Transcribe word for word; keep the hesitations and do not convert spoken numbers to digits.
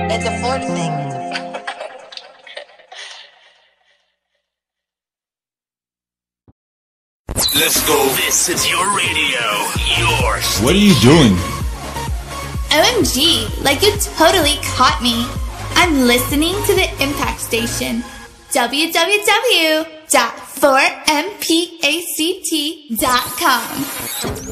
It's a Florida thing. Let's go. This is your radio. Yours. What are you doing? O M G, like you totally caught me. I'm listening to the Impact Station. w w w dot four m pact dot com